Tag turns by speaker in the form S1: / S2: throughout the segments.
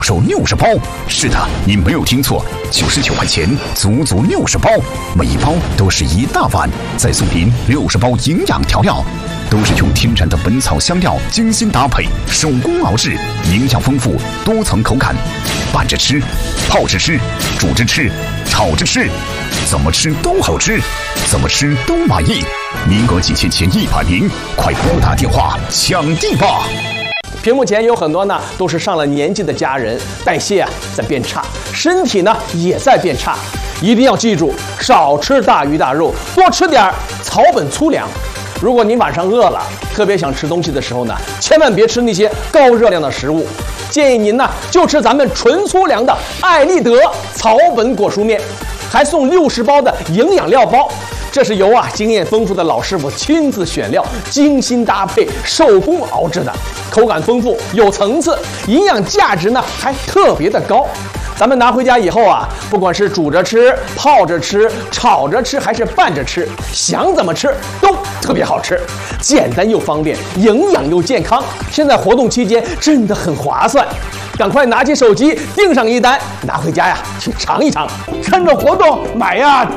S1: 售60包，是的，你没有听错，99块钱，足足60包，每一包都是一大碗，再送您60包营养调料，都是用天然的本草香料精心搭配，手工熬制，营养丰富，多层口感，拌着吃，泡着吃，煮着吃，炒着吃，怎么吃都好吃，怎么吃都满意。名额几千前100名，快拨打电话抢地吧！
S2: 屏幕前有很多呢，都是上了年纪的家人，代谢在变差，身体呢也在变差，一定要记住，少吃大鱼大肉，多吃点草本粗粮。如果您晚上饿了，特别想吃东西的时候呢，千万别吃那些高热量的食物，建议您呢就吃咱们纯粗粮的艾立德草本果蔬面，还送60包的营养料包。这是由经验丰富的老师傅亲自选料，精心搭配，手工熬制的，口感丰富，有层次，营养价值呢还特别的高。咱们拿回家以后不管是煮着吃、泡着吃、炒着吃，还是拌着吃，想怎么吃都特别好吃，简单又方便，营养又健康。现在活动期间真的很划算，赶快拿起手机订上一单，拿回家去尝一尝。
S3: 趁着活动买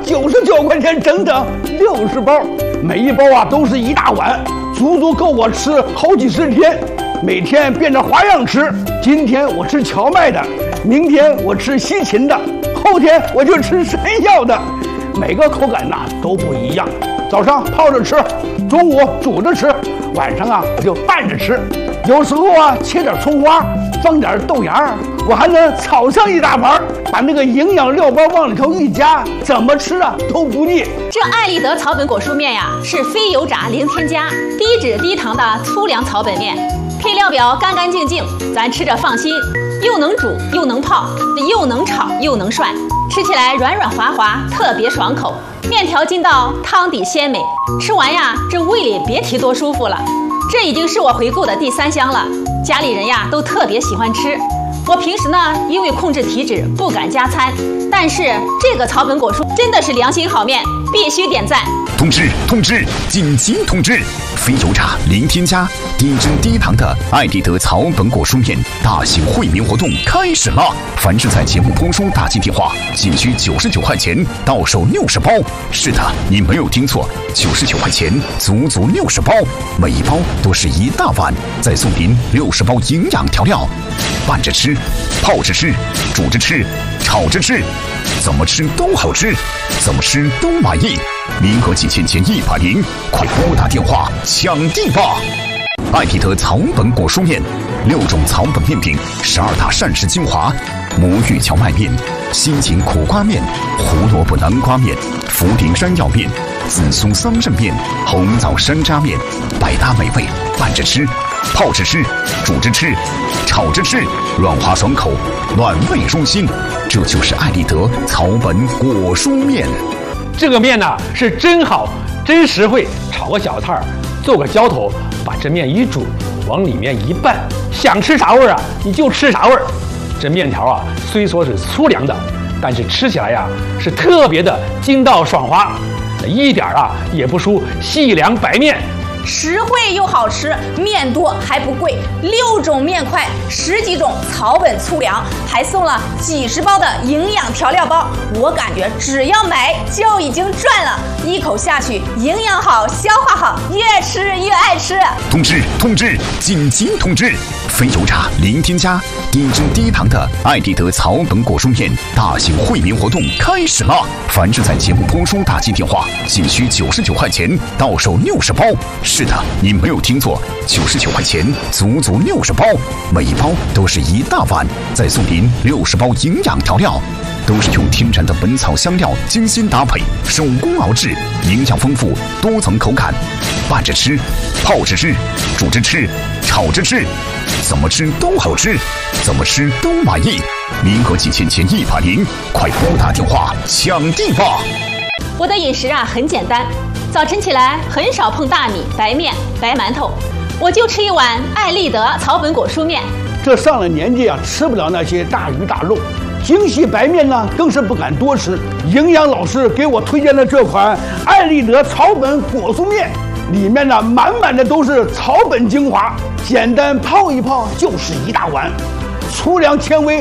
S3: 99块钱，整整60包，每一包都是一大碗，足足够我吃好几十天。每天变着花样吃，今天我吃荞麦的，明天我吃西芹的，后天我就吃山药的，每个口感都不一样。早上泡着吃，中午煮着吃，晚上我就拌着吃，有时候切点葱花，放点豆芽，我还能炒上一大盘，把那个营养料包往里头一加，怎么吃都不腻。
S4: 这艾立德草本果蔬面是非油炸零添加、低脂低糖的粗粮草本面，配料表干干净净，咱吃着放心，又能煮又能泡，又能炒又能涮，吃起来软软滑滑，特别爽口。面条筋道，汤底鲜美，吃完这胃里别提多舒服了。这已经是我回购的第3箱了，家里人都特别喜欢吃。我平时呢，因为控制体脂不敢加餐，但是这个草本果蔬真的是良心好面，必须点赞。
S1: 通知，紧急通知！非油炸、零添加、低脂低糖的艾立德草本果蔬面大型惠民活动开始了！凡是在节目播出打进电话，仅需99块钱，到手60包。是的，你没有听错，99块钱，足足60包，每一包都是一大碗，再送您60包营养调料，拌着吃，泡着吃，煮着吃，炒着吃，怎么吃都好吃，怎么吃都满意。名额几千前100名，快拨打电话抢地吧！艾立德草本果蔬面，6种草本面饼，12大膳食精华，魔芋荞麦面、西芹苦瓜面、胡萝卜南瓜面、茯苓山药面、紫苏桑葚面、红枣山楂面，百搭美味，拌着吃，泡着吃，煮着吃，炒着吃，软滑爽口，暖胃舒心。这就是艾立德草本果蔬面。
S3: 这个面是真好，真实惠，炒个小菜，做个浇头，把这面一煮，往里面一拌，想吃啥味儿你就吃啥味儿。这面条虽说是粗粮的，但是吃起来是特别的筋道爽滑，一点也不输细粮白面。
S5: 实惠又好吃，面多还不贵，6种面块，10几种草本粗粮，还送了几十包的营养调料包。我感觉只要买就已经赚了，一口下去，营养好，消化好，越吃越爱吃。
S1: 通知，紧急通知！非油炸、零添加、低脂低糖的艾立德草本果蔬面大型惠民活动开始了！凡是在节目播出打进电话，仅需99块钱，到手60包。是的，你没有听错，99块钱，足足60包，每一包都是一大碗，再送您60包营养调料，都是用天然的本草香料精心搭配，手工熬制，营养丰富，多层口感，拌着吃，泡着吃，煮着吃，炒着吃，怎么吃都好吃，怎么吃都满意。名额几千前100名，快拨打电话抢地吧！
S4: 我的饮食很简单，早晨起来很少碰大米、白面、白馒头，我就吃一碗艾立德草本果蔬面。
S3: 这上了年纪吃不了那些大鱼大肉，精细白面更是不敢多吃。营养老师给我推荐的这款艾立德草本果蔬面，里面满满的都是草本精华，简单泡一泡就是一大碗，粗粮纤维